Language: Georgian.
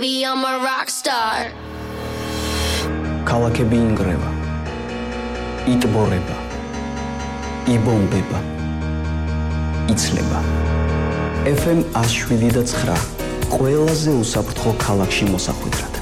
baby, I'm a rock star. ქალაქები ინგრევა, იტბორება, იბომბება, იცლება. FM 107.9 ყველაზე უსაფრთხო ქალაქში მოსახვედრად.